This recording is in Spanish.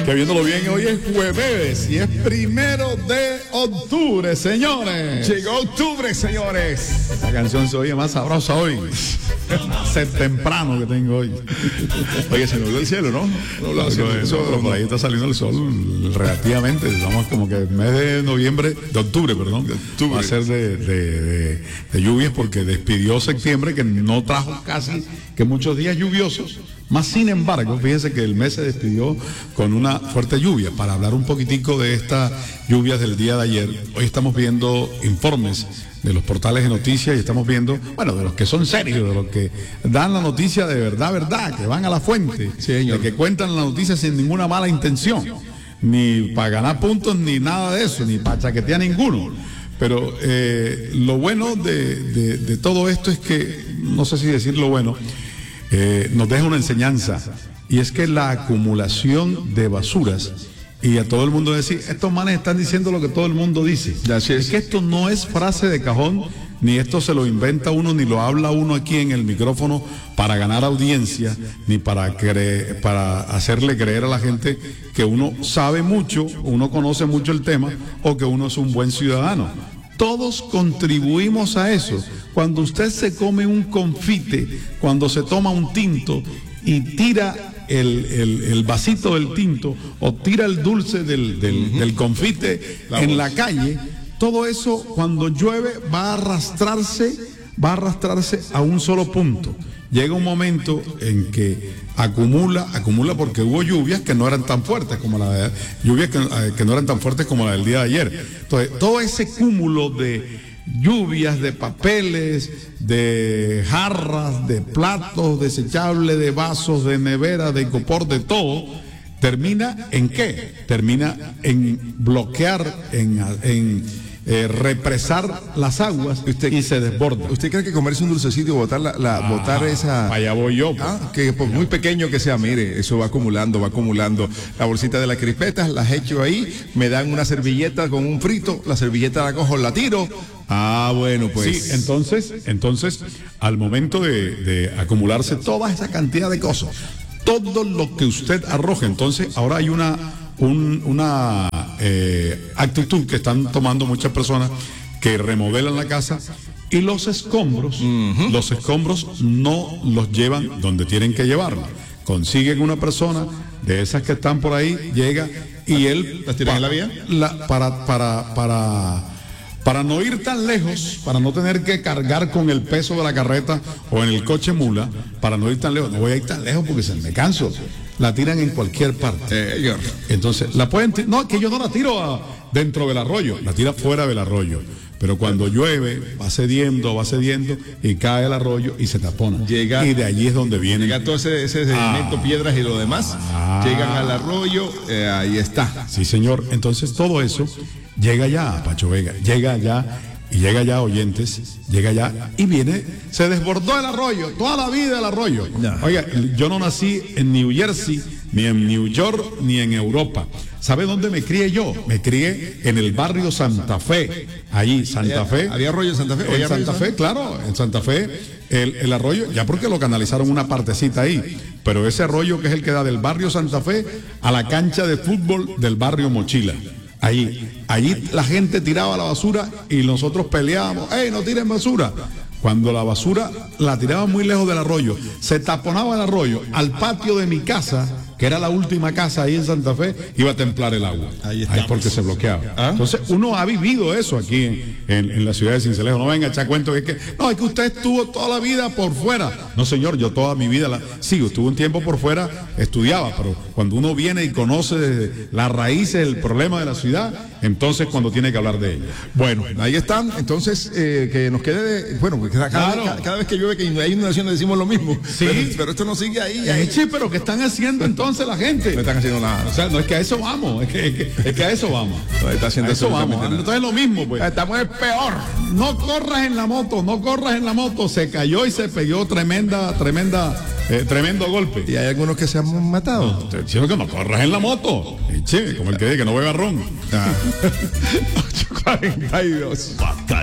Que viéndolo bien, hoy es jueves y es 1 de octubre, señores. Llegó octubre, señores. La canción se oye más sabrosa hoy. Ser temprano que tengo hoy. Oye, se nubló el cielo, ¿no? Pero por ahí está saliendo el sol relativamente. Estamos como que el mes de octubre, va a ser de lluvias porque despidió septiembre, que no trajo casi que muchos días lluviosos. Más sin embargo, fíjense que el mes se despidió con una fuerte lluvia. Para hablar un poquitico de estas lluvias del día de ayer, hoy estamos viendo informes de los portales de noticias y estamos viendo, de los que son serios, de los que dan la noticia de verdad, que van a la fuente, de que cuentan la noticia sin ninguna mala intención, ni para ganar puntos, ni nada de eso, ni para chaquetear ninguno. Pero lo bueno de todo esto es que, no sé si decir lo bueno, nos deja una enseñanza, y es que la acumulación de basuras, y a todo el mundo decir, estos manes están diciendo lo que todo el mundo dice. Es que esto no es frase de cajón, ni esto se lo inventa uno, ni lo habla uno aquí en el micrófono para ganar audiencia, ni para hacerle creer a la gente que uno sabe mucho, uno conoce mucho el tema, o que uno es un buen ciudadano. Todos contribuimos a eso. Cuando usted se come un confite, cuando se toma un tinto y tira el vasito del tinto o tira el dulce del confite en la calle, todo eso cuando llueve va a arrastrarse a un solo punto. Llega un momento en que acumula porque hubo lluvias que no eran tan fuertes como la del día de ayer. Entonces, todo ese cúmulo de lluvias, de papeles, de jarras, de platos desechables, de vasos, de nevera, de icopor, de todo, ¿termina en qué? Termina en bloquear, en represar las aguas y se desborda. ¿Usted cree que comerse un dulcecito y botar esa... Allá voy yo. Que por muy pequeño que sea, mire, eso va acumulando. La bolsita de las crispetas, las echo ahí, me dan una servilleta con un frito, la servilleta la cojo, la tiro. Bueno, pues. Sí, entonces, al momento de acumularse toda esa cantidad de cosas, todo lo que usted arroje, entonces ahora hay una actitud que están tomando muchas personas que remodelan la casa, y los escombros no los llevan donde tienen que llevarlos. Consiguen una persona de esas que están por ahí, llega y él las tiran en la vía para no ir tan lejos, para no tener que cargar con el peso de la carreta o en el coche mula, para no ir tan lejos. No voy a ir tan lejos porque me canso. La tiran en cualquier parte. Entonces, la pueden no, que yo no la tiro dentro del arroyo, la tira fuera del arroyo. Pero cuando llueve, va cediendo y cae el arroyo y se tapona. Y de allí es donde viene. Llega todo ese sedimento, piedras y lo demás. Llegan al arroyo, ahí está. Sí, señor. Entonces todo eso llega ya, Pacho Vega, llega ya, oyentes, y viene, se desbordó el arroyo, toda la vida el arroyo. Oiga, yo no nací en New Jersey, ni en New York, ni en Europa. ¿Sabe dónde me crié yo? Me crié en el barrio Santa Fe. Allí, Santa Fe. ¿Había arroyo en Santa Fe? En Santa Fe, claro, en Santa Fe, el arroyo, ya porque lo canalizaron una partecita ahí, pero ese arroyo que es el que da del barrio Santa Fe a la cancha de fútbol del barrio Mochila. Allí la gente tiraba la basura y nosotros peleábamos, ¡ey, no tiren basura! Cuando la basura la tiraban muy lejos del arroyo, se taponaba el arroyo, al patio de mi casa, que era la última casa ahí en Santa Fe, iba a templar el agua. Ahí porque se bloqueaba. Entonces uno ha vivido eso aquí en la ciudad de Sincelejo. No venga a echar cuento es que usted estuvo toda la vida por fuera. No, señor, yo toda mi vida estuve un tiempo por fuera, estudiaba, pero cuando uno viene y conoce las raíces del problema de la ciudad, entonces cuando tiene que hablar de ella. Bueno, ahí están. Entonces, que nos quede cada vez que llueve, que hay inundaciones, decimos lo mismo. Sí. Pero esto no sigue ahí. Pero ¿qué están haciendo entonces la gente? No están haciendo nada. O sea, no es que a eso vamos, es que a eso vamos. No está haciendo eso vamos. Nada. Entonces es lo mismo, pues. Estamos peor. No corras en la moto. Se cayó y se pegó tremendo golpe. Y hay algunos que se han matado. No, que no corras en la moto. Como el que dice que no beba ron. 8:42.